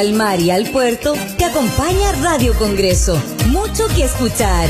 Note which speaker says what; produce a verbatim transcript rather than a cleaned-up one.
Speaker 1: Al mar y al puerto, te acompaña Radio Congreso. Mucho que escuchar.